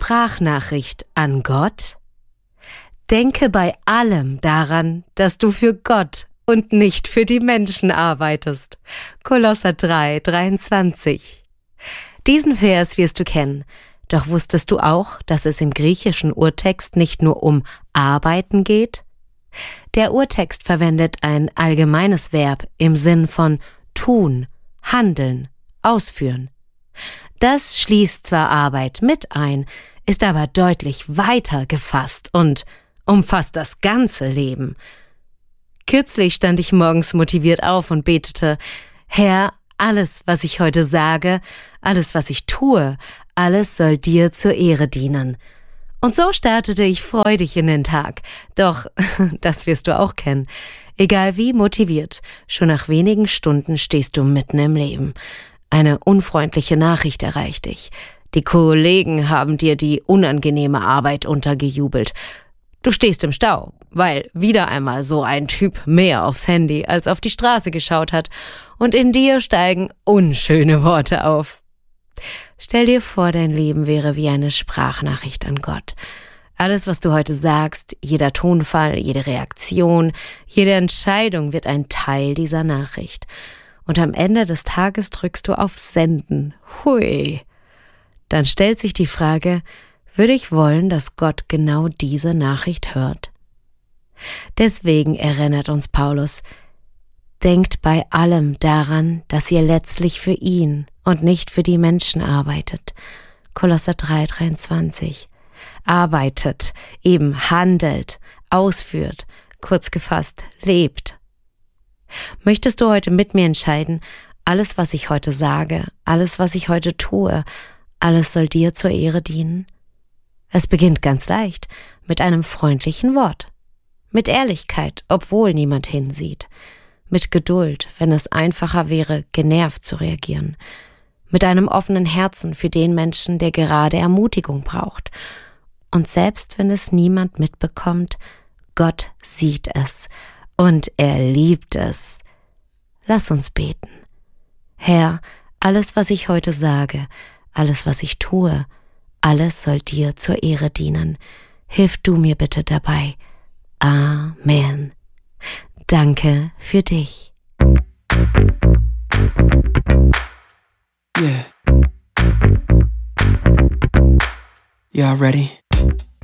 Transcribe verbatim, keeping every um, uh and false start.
Sprachnachricht an Gott? Denke bei allem daran, dass du für Gott und nicht für die Menschen arbeitest. Kolosser drei, dreiundzwanzig. Diesen Vers wirst du kennen. Doch wusstest du auch, dass es im griechischen Urtext nicht nur um Arbeiten geht? Der Urtext verwendet ein allgemeines Verb im Sinn von tun, handeln, ausführen. Das schließt zwar Arbeit mit ein, ist aber deutlich weiter gefasst und umfasst das ganze Leben. Kürzlich stand ich morgens motiviert auf und betete: Herr, alles, was ich heute sage, alles, was ich tue, alles soll dir zur Ehre dienen. Und so startete ich freudig in den Tag. Doch, das wirst du auch kennen, egal wie motiviert, schon nach wenigen Stunden stehst du mitten im Leben. Eine unfreundliche Nachricht erreicht dich. Die Kollegen haben dir die unangenehme Arbeit untergejubelt. Du stehst im Stau, weil wieder einmal so ein Typ mehr aufs Handy als auf die Straße geschaut hat, und in dir steigen unschöne Worte auf. Stell dir vor, dein Leben wäre wie eine Sprachnachricht an Gott. Alles, was du heute sagst, jeder Tonfall, jede Reaktion, jede Entscheidung wird ein Teil dieser Nachricht. Und am Ende des Tages drückst du auf Senden. Hui! Dann stellt sich die Frage: Würde ich wollen, dass Gott genau diese Nachricht hört? Deswegen erinnert uns Paulus: Denkt bei allem daran, dass ihr letztlich für ihn und nicht für die Menschen arbeitet. Kolosser drei, dreiundzwanzig. Arbeitet, eben handelt, ausführt, kurz gefasst, lebt. Möchtest du heute mit mir entscheiden: Alles, was ich heute sage, alles, was ich heute tue, alles soll dir zur Ehre dienen? Es beginnt ganz leicht, mit einem freundlichen Wort, mit Ehrlichkeit, obwohl niemand hinsieht, mit Geduld, wenn es einfacher wäre, genervt zu reagieren, mit einem offenen Herzen für den Menschen, der gerade Ermutigung braucht. Und selbst wenn es niemand mitbekommt, Gott sieht es und er liebt es. Lass uns beten. Herr, alles, was ich heute sage, alles, was ich tue, alles soll dir zur Ehre dienen. Hilf du mir bitte dabei. Amen. Danke für dich. Yeah. Y'all ready?